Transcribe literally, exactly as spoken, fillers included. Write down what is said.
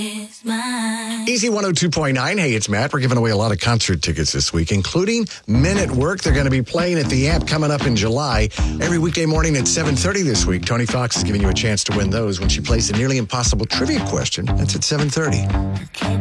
Easy one oh two point nine. Hey, it's Matt. We're giving away a lot of concert tickets this week, including Men at Work. They're going to be playing at the Amp coming up in July. Every weekday morning at seven thirty this week, Tony Fox is giving you a chance to win those when she plays the nearly impossible trivia question. That's at seven thirty.